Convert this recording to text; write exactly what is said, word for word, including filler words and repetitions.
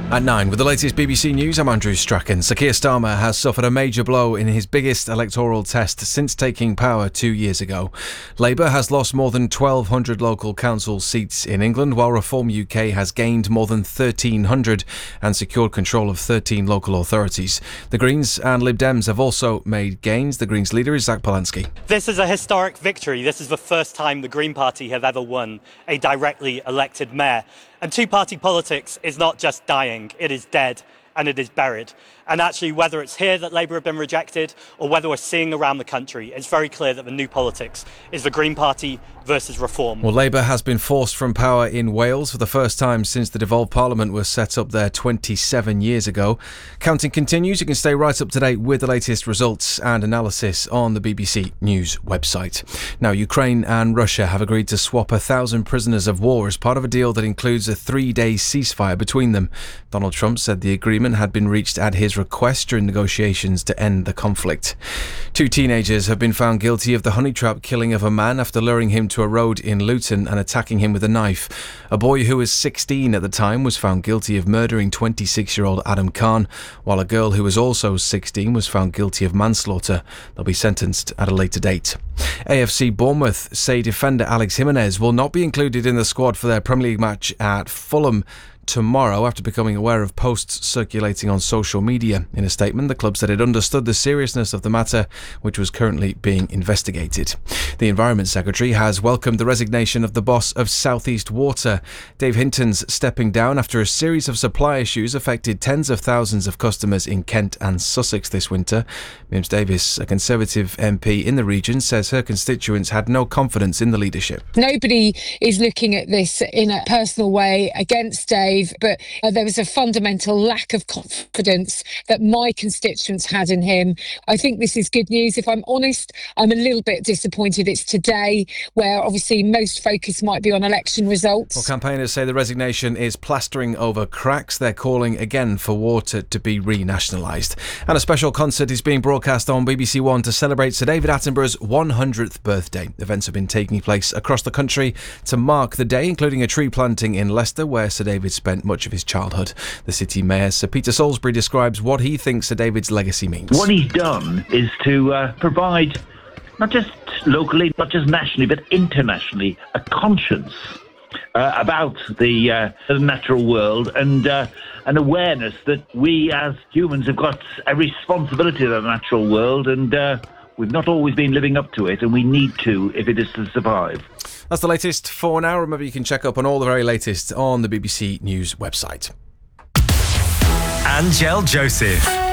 At nine, with the latest B B C News, I'm Andrew Strachan. Sir Keir Starmer has suffered a major blow in his biggest electoral test since taking power two years ago. Labour has lost more than twelve hundred local council seats in England, while Reform U K has gained more than thirteen hundred and secured control of thirteen local authorities. The Greens and Lib Dems have also made gains. The Greens leader is Zach Polanski. This is a historic victory. This is the first time the Green Party have ever won a directly elected mayor. And two-party politics is not just dying, it is dead and it is buried. And actually, whether it's here that Labour have been rejected or whether we're seeing around the country, it's very clear that the new politics is the Green Party versus Reform. Well, Labour has been forced from power in Wales for the first time since the devolved parliament was set up there twenty-seven years ago. Counting continues. You can stay right up to date with the latest results and analysis on the B B C News website. Now, Ukraine and Russia have agreed to swap a thousand prisoners of war as part of a deal that includes a three-day ceasefire between them. Donald Trump said the agreement had been reached at his request during negotiations to end the conflict. Two teenagers have been found guilty of the honey trap killing of a man after luring him to a road in Luton and attacking him with a knife. A boy who was sixteen at the time was found guilty of murdering twenty-six-year-old Adam Khan, while a girl who was also sixteen was found guilty of manslaughter. They'll be sentenced at a later date. A F C Bournemouth say defender Alex Jimenez will not be included in the squad for their Premier League match at Fulham tomorrow after becoming aware of posts circulating on social media. In a statement, the club said it understood the seriousness of the matter, which was currently being investigated. The Environment Secretary has welcomed the resignation of the boss of South East Water. Dave Hinton's stepping down after a series of supply issues affected tens of thousands of customers in Kent and Sussex this winter. Mims Davis, a Conservative M P in the region, says her constituents had no confidence in the leadership. Nobody is looking at this in a personal way against Dave, but uh, there was a fundamental lack of confidence that my constituents had in him. I think this is good news. If I'm honest, I'm a little bit disappointed it's today, where obviously most focus might be on election results. Well, campaigners say the resignation is plastering over cracks. They're calling again for water to be renationalised. And a special concert is being broadcast on B B C One to celebrate Sir David Attenborough's one hundredth birthday. Events have been taking place across the country to mark the day, including a tree planting in Leicester, where Sir David spent much of his childhood. The City Mayor, Sir Peter Salisbury, describes what he thinks Sir David's legacy means. What he's done is to uh, provide, not just locally, not just nationally, but internationally, a conscience uh, about the, uh, the natural world and uh, an awareness that we as humans have got a responsibility to the natural world, and uh, we've not always been living up to it, and we need to if it is to survive. That's the latest for now. Remember, you can check up on all the very latest on the B B C News website. Angel Joseph.